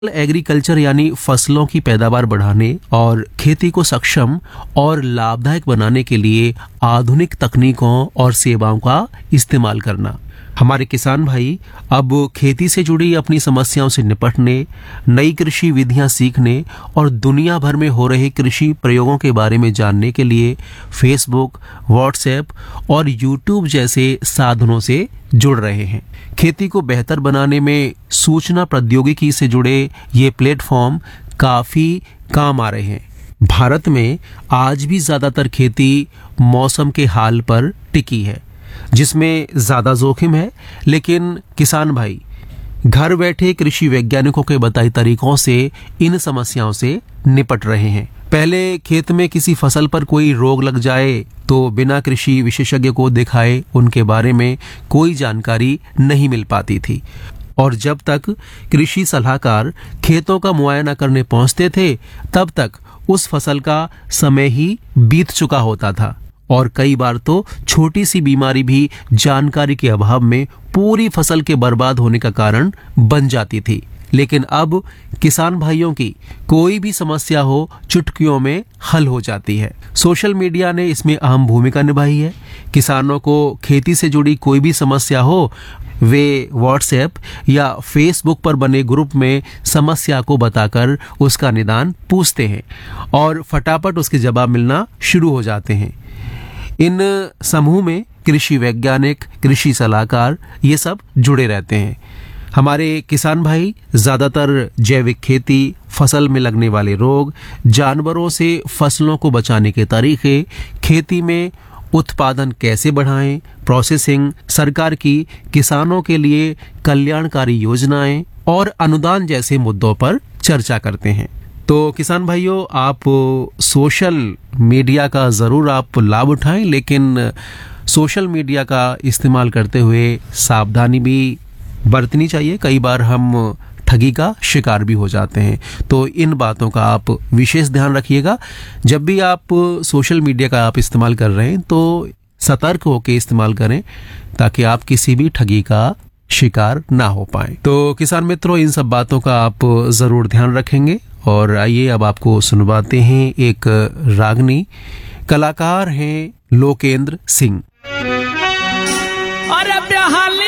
Agriculture यानी फसलों की पैदावार बढ़ाने और खेती को सक्षम और लाभदायक बनाने के लिए आधुनिक तकनीकों और सेवाओं का इस्तेमाल करना। हमारे किसान भाई अब खेती से जुड़ी अपनी समस्याओं से निपटने, नई कृषि विधियां सीखने और दुनिया भर में हो रहे कृषि प्रयोगों के बारे में जानने के लिए फेसबुक, व्हाट्सएप और यूट्यूब जैसे साधनों से जुड़ रहे हैं। खेती को बेहतर बनाने में सूचना प्रौद्योगिकी से जुड़े ये प्लेटफॉर्म काफ़ी काम आ रहे हैं। भारत में आज भी ज़्यादातर खेती मौसम के हाल पर टिकी है, जिसमें ज़्यादा जोखिम है, लेकिन किसान भाई घर बैठे कृषि वैज्ञानिकों के बताए तरीकों से इन समस्याओं से निपट रहे हैं। पहले खेत में किसी फसल पर कोई रोग लग जाए तो बिना कृषि विशेषज्ञ को दिखाए उनके बारे में कोई जानकारी नहीं मिल पाती थी, और जब तक कृषि सलाहकार खेतों का मुआयना करने पहुंचते थे तब तक उस फसल का समय ही बीत चुका होता था, और कई बार तो छोटी सी बीमारी भी जानकारी के अभाव में पूरी फसल के बर्बाद होने का कारण बन जाती थी। लेकिन अब किसान भाइयों की कोई भी समस्या हो चुटकियों में हल हो जाती है। सोशल मीडिया ने इसमें अहम भूमिका निभाई है। किसानों को खेती से जुड़ी कोई भी समस्या हो, वे व्हाट्सएप या फेसबुक पर बने ग्रुप में समस्या को बताकर उसका निदान पूछते हैं और फटाफट उसके जवाब मिलना शुरू हो जाते हैं। इन समूह में कृषि वैज्ञानिक, कृषि सलाहकार ये सब जुड़े रहते हैं। हमारे किसान भाई ज़्यादातर जैविक खेती, फसल में लगने वाले रोग, जानवरों से फसलों को बचाने के तरीके, खेती में उत्पादन कैसे बढ़ाएं, प्रोसेसिंग, सरकार की किसानों के लिए कल्याणकारी योजनाएं और अनुदान जैसे मुद्दों पर चर्चा करते हैं। तो किसान भाइयों, आप सोशल मीडिया का ज़रूर आप लाभ उठाएं, लेकिन सोशल मीडिया का इस्तेमाल करते हुए सावधानी भी बरतनी चाहिए। कई बार हम ठगी का शिकार भी हो जाते हैं, तो इन बातों का आप विशेष ध्यान रखिएगा। जब भी आप सोशल मीडिया का आप इस्तेमाल कर रहे हैं तो सतर्क होकर इस्तेमाल करें, ताकि आप किसी भी ठगी का शिकार ना हो पाए। तो किसान मित्रों, इन सब बातों का आप ज़रूर ध्यान रखेंगे। और आइए अब आपको सुनवाते हैं एक रागनी। कलाकार हैं लोकेंद्र सिंह। अरे